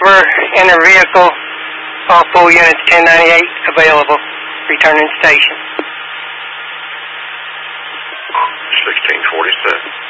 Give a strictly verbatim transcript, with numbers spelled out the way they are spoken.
customer in their vehicle. All four units ten ninety-eight available. Returning station. sixteen forty-seven.